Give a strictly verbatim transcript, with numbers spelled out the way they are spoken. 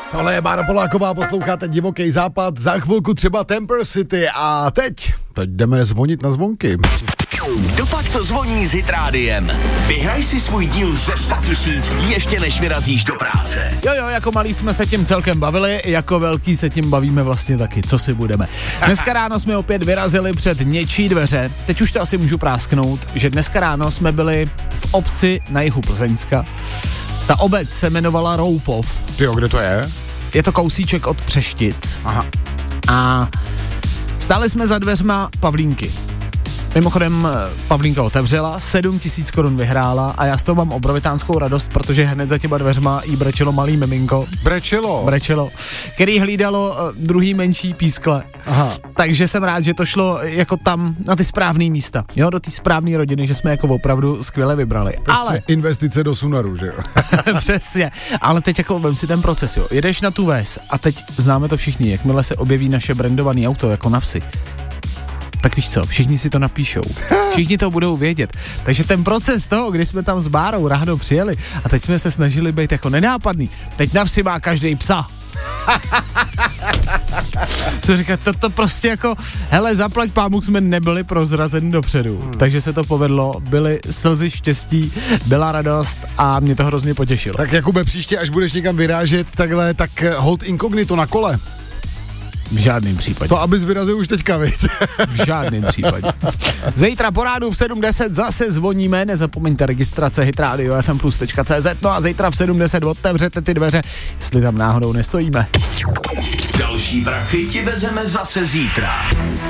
Tohle je Bára Poláková, posloucháte Divoký západ, za chvilku třeba Temper City a teď, teď jdeme zvonit na zvonky. Dopak to zvoní s Hit Rádiem. Vyhraj si svůj díl ze sto tisíc ještě než vyrazíš do práce. Jo, jo, jako malí jsme se tím celkem bavili, jako velký se tím bavíme vlastně taky, co si budeme. Dneska ráno jsme opět vyrazili před něčí dveře, teď už to asi můžu prásknout, že dneska ráno jsme byli v obci na jihu Plzeňska. Ta obec se jmenovala Roupov. Tyjo, kde to je? Je to kousíček od Třeštic. Aha. A stáli jsme za dveřma Pavlínky. Mimochodem Pavlínka otevřela, sedm tisíc korun vyhrála a já z toho mám obrovitánskou radost, protože hned za těma dveřma jí brečelo malý miminko. Brečelo? Brečelo, který hlídalo uh, druhý menší pískle. Aha. Takže jsem rád, že to šlo jako tam na ty správný místa, jo, do té správné rodiny, že jsme jako opravdu skvěle vybrali. Prostě ale investice do Sunaru, že jo? přesně, ale teď jako vem si ten proces, jo. Jedeš na tu ves a teď známe to všichni, jakmile se objeví naše brandované auto jako na vsi. Tak víš co, všichni si to napíšou. Všichni to budou vědět. Takže ten proces toho, kdy jsme tam s Bárou ráno přijeli a teď jsme se snažili být jako nenápadný. Teď na vsi má každej psa. Co říkat, to, to prostě jako, hele, zaplať pámuk jsme nebyli prozrazeni dopředu. Hmm. Takže se to povedlo, byly slzy štěstí, byla radost a mě to hrozně potěšilo. Tak Jakube, příště, až budeš někam vyrážet takhle, tak hold inkognito na kole. V žádném případě. To abys vyrazil už teďka, viď? V žádném případě. Zítra po rádu v sedm deset zase zvoníme, nezapomeňte registrace hitradio ef em plus tečka cé zet, no a zítra v sedm deset otevřete ty dveře, jestli tam náhodou nestojíme. Další prachy ti vezeme zase zítra.